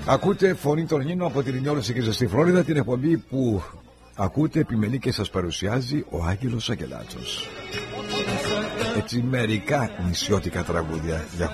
Ακούτε Φωνή των Νίνων από την Ινιόλωση και στη Φλόριδα, την εκπομπή που ακούτε, επιμελεί και σας παρουσιάζει ο Άγγελος Αγγελάτσος. Έτσι μερικά νησιώτικα τραγούδια για